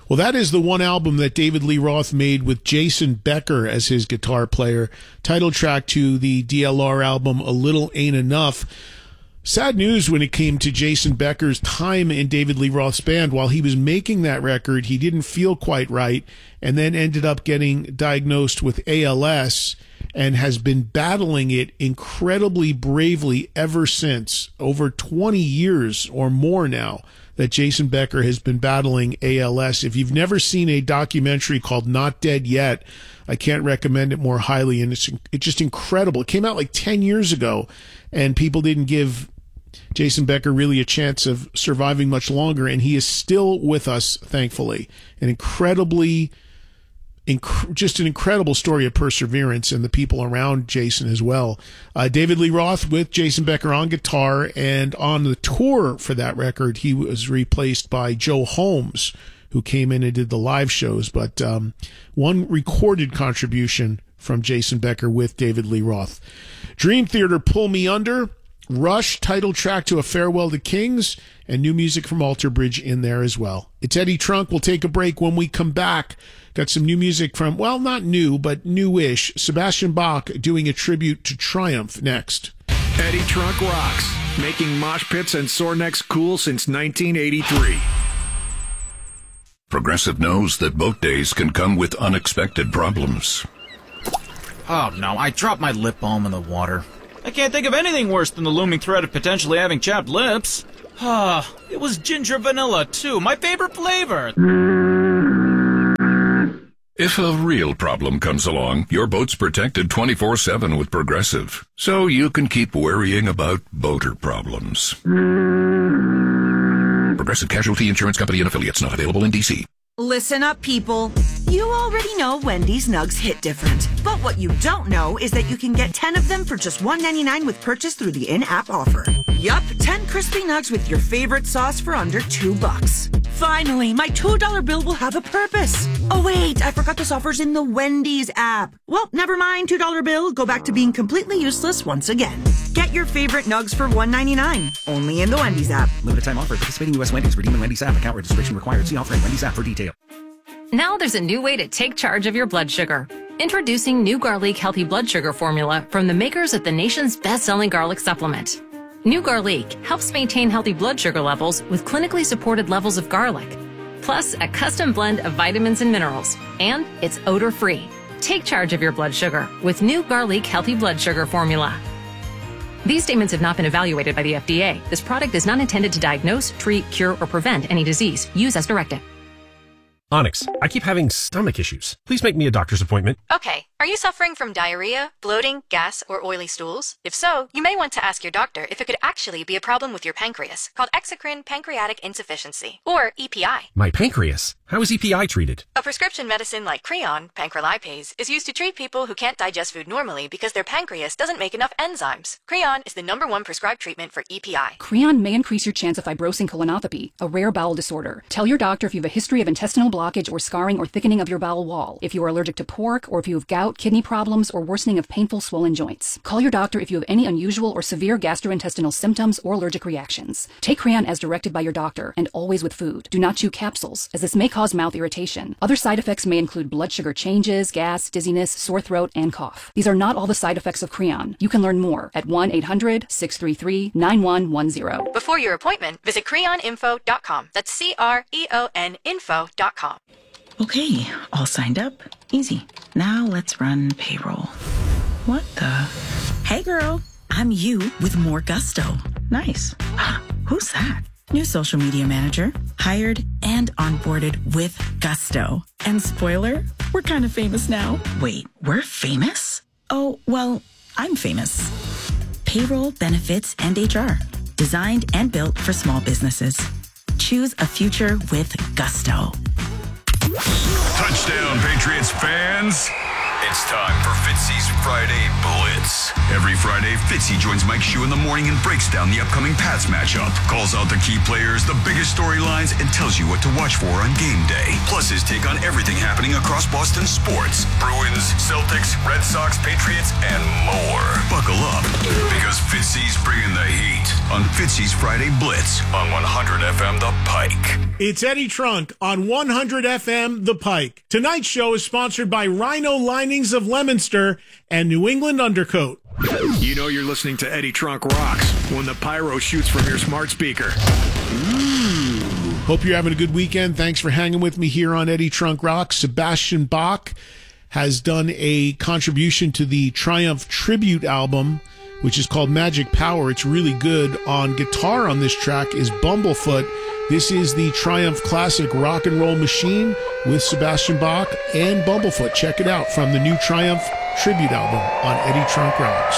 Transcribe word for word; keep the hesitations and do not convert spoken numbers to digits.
Well, that is the one album that David Lee Roth made with Jason Becker as his guitar player. Title track to the D L R album, A Little Ain't Enough. Sad news when it came to Jason Becker's time in David Lee Roth's band. While he was making that record, he didn't feel quite right and then ended up getting diagnosed with A L S and has been battling it incredibly bravely ever since. Over twenty years or more now that Jason Becker has been battling A L S. If you've never seen a documentary called Not Dead Yet, I can't recommend it more highly. And it's, it's just incredible. It came out like ten years ago, and people didn't give Jason Becker really a chance of surviving much longer, and he is still with us, thankfully. An incredibly, inc- just an incredible story of perseverance and the people around Jason as well. Uh, David Lee Roth with Jason Becker on guitar, and on the tour for that record, he was replaced by Joe Holmes, who came in and did the live shows. But um, one recorded contribution from Jason Becker with David Lee Roth. Dream Theater, Pull Me Under. Rush, title track to A Farewell to Kings, and new music from Alter Bridge in there as well. It's Eddie Trunk. We'll take a break. When we come back, got some new music from, well, not new, but newish. Sebastian Bach doing a tribute to Triumph next. Eddie Trunk rocks, making mosh pits and sore necks cool since nineteen eighty-three. Progressive knows that boat days can come with unexpected problems. Oh no, I dropped my lip balm in the water. I can't think of anything worse than the looming threat of potentially having chapped lips. Ah, it was ginger vanilla, too. My favorite flavor. If a real problem comes along, your boat's protected twenty-four seven with Progressive, so you can keep worrying about boater problems. Progressive Casualty Insurance Company and Affiliates, not available in D C. Listen up, people. You already know Wendy's Nugs hit different. But what you don't know is that you can get ten of them for just one ninety-nine with purchase through the in-app offer. Yup, ten crispy nugs with your favorite sauce for under two bucks. Finally, my two dollar bill will have a purpose. Oh wait, I forgot this offer's in the Wendy's app. Well, never mind, two dollar bill. Go back to being completely useless once again. Get your favorite nugs for one ninety-nine. Only in the Wendy's app. Limited time offer. Participating U S Wendy's. Redeem in Wendy's app. Account registration required. See offer in Wendy's app for details. Now there's a new way to take charge of your blood sugar. Introducing New Garlic Healthy Blood Sugar Formula from the makers of the nation's best-selling garlic supplement. New Garlic helps maintain healthy blood sugar levels with clinically supported levels of garlic, plus a custom blend of vitamins and minerals, and it's odor-free. Take charge of your blood sugar with New Garlic Healthy Blood Sugar Formula. These statements have not been evaluated by the F D A. This product is not intended to diagnose, treat, cure, or prevent any disease. Use as directed. Onyx, I keep having stomach issues. Please make me a doctor's appointment. Okay. Are you suffering from diarrhea, bloating, gas, or oily stools? If so, you may want to ask your doctor if it could actually be a problem with your pancreas, called exocrine pancreatic insufficiency, or E P I. My pancreas? How is E P I treated? A prescription medicine like Creon, pancrelipase, is used to treat people who can't digest food normally because their pancreas doesn't make enough enzymes. Creon is the number one prescribed treatment for E P I. Creon may increase your chance of fibrosing colonopathy, a rare bowel disorder. Tell your doctor if you have a history of intestinal blockage or scarring or thickening of your bowel wall, if you are allergic to pork, or if you have gout, kidney problems, or worsening of painful swollen joints. Call your doctor if you have any unusual or severe gastrointestinal symptoms or allergic reactions. Take Creon as directed by your doctor, and always with food. Do not chew capsules, as this may cause mouth irritation. Other side effects may include blood sugar changes, gas, dizziness, sore throat, and cough. These are not all the side effects of Creon. You can learn more at one eight hundred, six three three, nine one one zero. Before your appointment, visit creon info dot com. That's C R E O N info dot com. Okay, all signed up. Easy. Now let's run payroll. What the? Hey girl, I'm you with more gusto. Nice. Who's that? New social media manager. Hired and onboarded with gusto. And spoiler, we're kind of famous now. Wait, we're famous? Oh, well, I'm famous. Payroll, benefits, and H R. Designed and built for small businesses. Choose a future with gusto. Touchdown, Patriots fans! It's time for Fitzy's Friday Blitz. Every Friday, Fitzy joins Mike Shue in the morning and breaks down the upcoming Pats matchup, calls out the key players, the biggest storylines, and tells you what to watch for on game day. Plus his take on everything happening across Boston sports. Bruins, Celtics, Red Sox, Patriots, and more. Buckle up, because Fitzy's bringing the heat on Fitzy's Friday Blitz on one hundred F M The Pike. It's Eddie Trunk on one hundred F M The Pike. Tonight's show is sponsored by Rhino Linings of Leominster and New England Undercoat. You know you're listening to Eddie Trunk Rocks when the pyro shoots from your smart speaker. Ooh. Hope you're having a good weekend. Thanks for hanging with me here on Eddie Trunk Rocks. Sebastian Bach has done a contribution to the Triumph tribute album, which is called Magic Power. It's really good. On guitar on this track is Bumblefoot. This is the Triumph classic Rock and Roll Machine with Sebastian Bach and Bumblefoot. Check it out from the new Triumph tribute album on Eddie Trunk Rocks.